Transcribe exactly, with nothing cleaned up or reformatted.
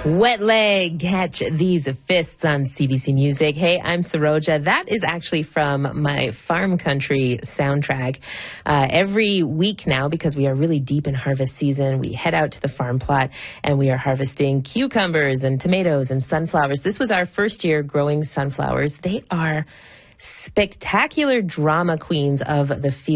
Wet leg, catch these fists on C B C Music. Hey, I'm Saroja. That is actually from my Farm Country soundtrack. Uh, every week now, because we are really deep in harvest season, we head out to the farm plot and we are harvesting cucumbers and tomatoes and sunflowers. This was our first year growing sunflowers. They are spectacular drama queens of the field.